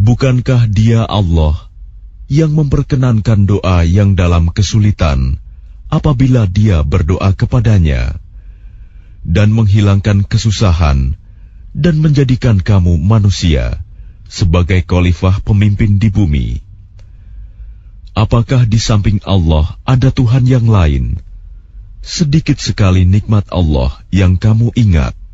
Bukankah Dia Allah yang memperkenankan doa yang dalam kesulitan apabila Dia berdoa kepadanya, dan menghilangkan kesusahan, dan menjadikan kamu manusia sebagai khalifah pemimpin di bumi? Apakah di samping Allah ada Tuhan yang lain? Sedikit sekali nikmat Allah yang kamu ingat.